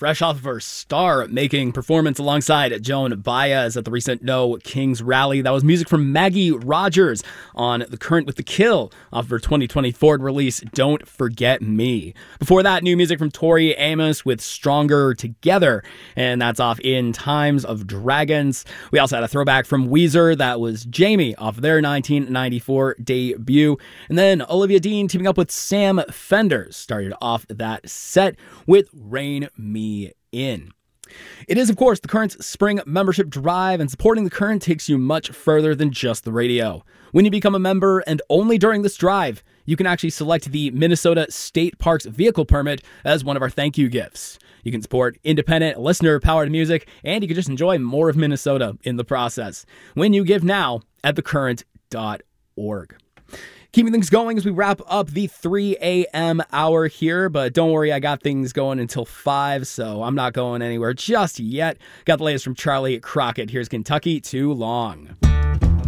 fresh off of her star-making performance alongside Joan Baez at the recent No Kings rally. That was music from Maggie Rogers on The Current with the Kill off of her 2020 Ford release, Don't Forget Me. Before that, new music from Tori Amos with Stronger Together, and that's off In Times of Dragons. We also had a throwback from Weezer. That was Jamie off of their 1994 debut. And then Olivia Dean teaming up with Sam Fender started off that set with Rein Me In. It is, of course, the Current's spring membership drive, and supporting the Current takes you much further than just the radio. When you become a member, and only during this drive, you can actually select the Minnesota State Parks vehicle permit as one of our thank you gifts. You can support independent, listener-powered music, and you can just enjoy more of Minnesota in the process when you give now at thecurrent.org. Keeping things going as we wrap up the 3 a.m. hour here, but don't worry, I got things going until 5, so I'm not going anywhere just yet. Got the latest from Charlie Crockett. Here's Kentucky Too Long.